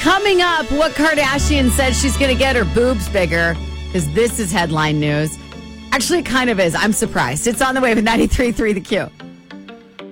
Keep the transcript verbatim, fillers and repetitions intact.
Coming up, what Kardashian says she's going to get her boobs bigger, because this is headline news. Actually, it kind of is. I'm surprised. It's on the way with ninety-three point three The Q.